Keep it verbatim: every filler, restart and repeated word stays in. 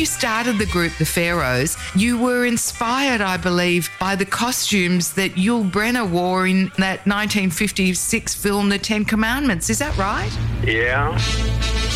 you started the group, the Pharaohs, you were inspired, I believe, by the costumes that Yul Brynner wore in that nineteen fifty-six film, The Ten Commandments. Is that right? Yeah.